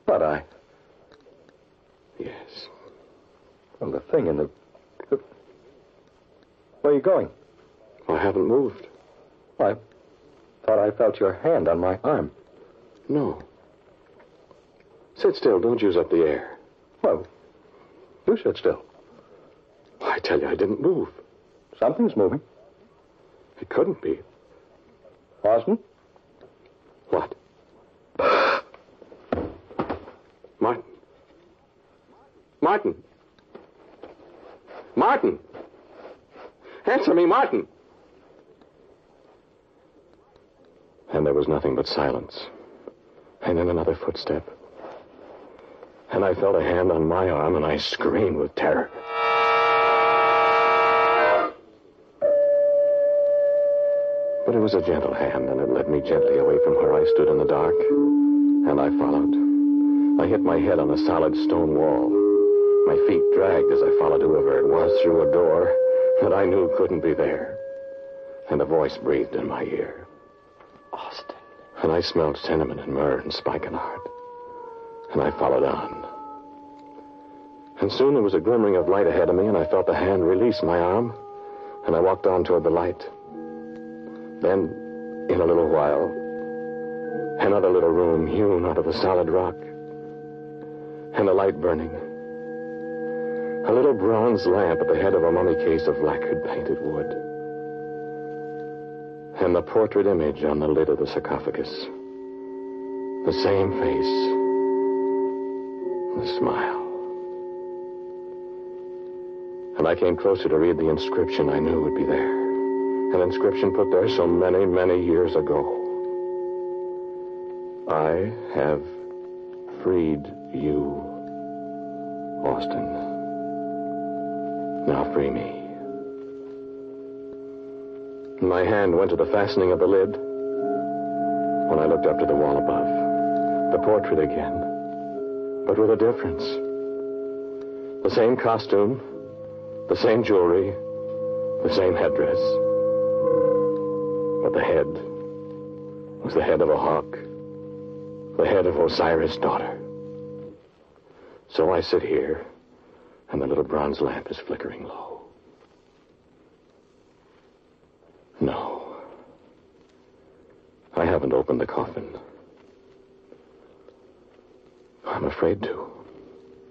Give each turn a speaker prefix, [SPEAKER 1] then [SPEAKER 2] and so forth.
[SPEAKER 1] But
[SPEAKER 2] Yes.
[SPEAKER 1] Well, the thing in the... Where are you going?
[SPEAKER 2] I haven't moved.
[SPEAKER 1] I thought I felt your hand on my arm.
[SPEAKER 2] No. Sit still. Don't use up the air.
[SPEAKER 1] Well, you sit still.
[SPEAKER 2] I tell you, I didn't move.
[SPEAKER 1] Something's moving.
[SPEAKER 2] It couldn't be.
[SPEAKER 1] Austin?
[SPEAKER 2] What? Martin. Martin. Martin. Answer me, Martin. And there was nothing but silence. And then another footstep. And I felt a hand on my arm, and I screamed with terror. But it was a gentle hand, and it led me gently away from where I stood in the dark. And I followed. I hit my head on a solid stone wall. My feet dragged as I followed whoever it was through a door that I knew couldn't be there. And a voice breathed in my ear.
[SPEAKER 3] Austin.
[SPEAKER 2] And I smelled cinnamon and myrrh and spikenard. And I followed on. And soon there was a glimmering of light ahead of me, and I felt the hand release my arm, and I walked on toward the light. Then, in a little while, another little room hewn out of the solid rock, and a light burning. A little bronze lamp at the head of a mummy case of lacquered painted wood. And the portrait image on the lid of the sarcophagus. The same face. The smile. And I came closer to read the inscription I knew would be there. An inscription put there so many, many years ago. I have freed you, Austin. Now free me. My hand went to the fastening of the lid when I looked up to the wall above. The portrait again, but with a difference. The same costume, the same jewelry, the same headdress. But the head was the head of a hawk, the head of Osiris' daughter. So I sit here, and the little bronze lamp is flickering low. No. I haven't opened the coffin. I'm afraid to.